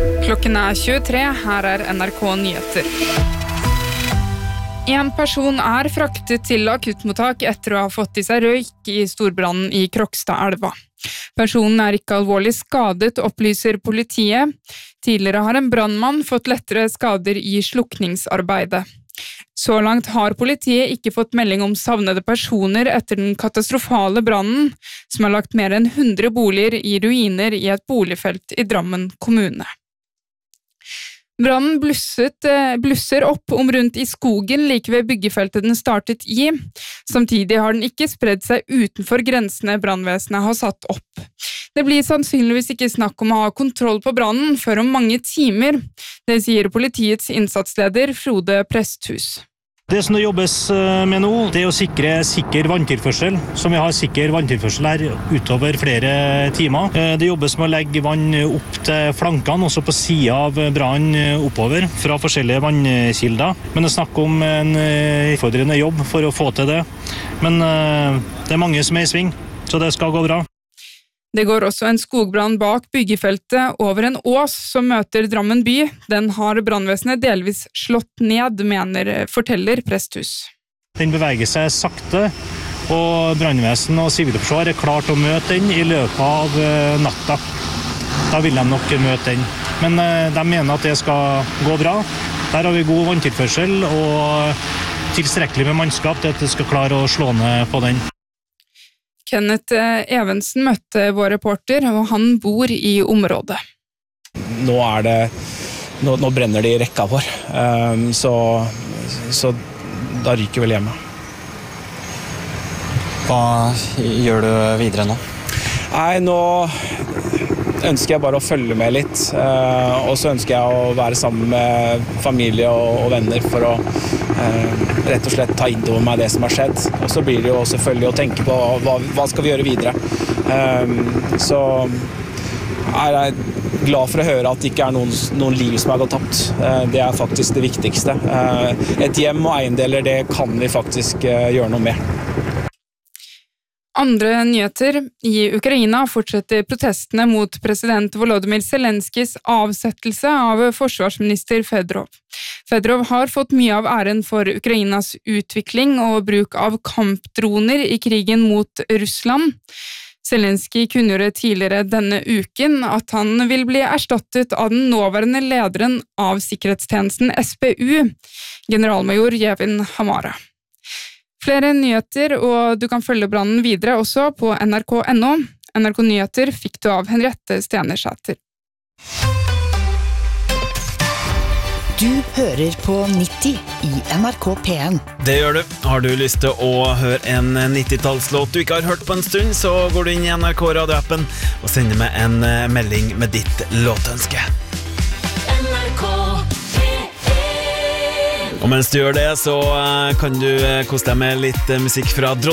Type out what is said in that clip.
Klokken 23, her NRK Nyheter. En person fraktet til akuttmottak etter å ha fått I seg røyk I storbrannen I Krokstadelva. Personen ikke alvorlig skadet, opplyser politiet. Tidligere har en brannmann fått lettere skader I slukningsarbeidet. Så langt har politiet ikke fått melding om savnede personer etter den katastrofale brannen, som har lagt mer enn 100 boliger I ruiner I et boligfelt I Drammen kommune. Brannen blusser opp om rundt I skogen like ved byggefeltet den startet I. Samtidig har den ikke spredd seg utenfor grensene brannvesenet har satt opp. Det blir sannsynligvis ikke snakk om å ha kontroll på brannen før om mange timer. Det sier politiets innsatsleder Frode Presthus. Det som det jobbes med nå, det å sikre sikker vanntilførsel, som vi har sikker vanntilførsel her utover flere timer. Det jobbes med å legge vann opp til flankene, også på siden av brannen oppover, fra forskjellige vannkilder. Men det snakker om en utfordrende jobb for å få til det. Men det mange som I sving, så det skal gå bra. Det går også en skogbrann bak byggefeltet over en ås som møter Drammen by. Den har brannvesenet delvis slått ned, forteller Presthus. Den beveger seg sakte, og brannvesen og sivilforsvar klart å møte den I løpet av natta. Da vil de nok møte den. Men de mener at det skal gå bra. Der har vi god vanntilførsel og tilstrekkelig med mannskap til at det skal klare å slå ned på den. Kenneth Evensen møtte vår reporter, og han bor I området. Nå brenner det I rekka vår, så da ryker vel hjemme. Hva gjør du videre nå? Nei, nå ønsker jeg bare å følge med litt, og så ønsker jeg å være sammen med familie og venner for å rett og slett ta inn over meg det som har skjedd. Og så blir det jo selvfølgelig å tenke på hva skal vi gjøre videre. Så jeg glad for å høre at det ikke noen liv som har gått tapt. Det faktisk det viktigste. Et hjem og eiendeler, det kan vi faktisk gjøre noe med. Andre nyheter. I Ukraina fortsetter protestene mot president Volodymyr Zelenskys avsettelse av forsvarsminister Fedorov. Fedorov har fått mye av æren for Ukrainas utvikling og bruk av kampdroner I krigen mot Russland. Zelensky kunngjorde tidligere denne uken at han vil bli erstattet av den nåværende lederen av sikkerhetstjenesten SBU, generalmajor Jevin Hamara. Flere nyheter, og du kan følge brannen videre også på nrk.no. NRK Nyheter fikk du av Henriette Stenersæter. Du hører på 90 I NRK P1. Det gjør du. Har du lyst til å høre en 90-tallslåt du ikke har hørt på en stund, så går du inn I NRK radioappen og sender meg en melding med ditt låtønske. Og mens du gjør det, så kan du kose deg med litt musikk fra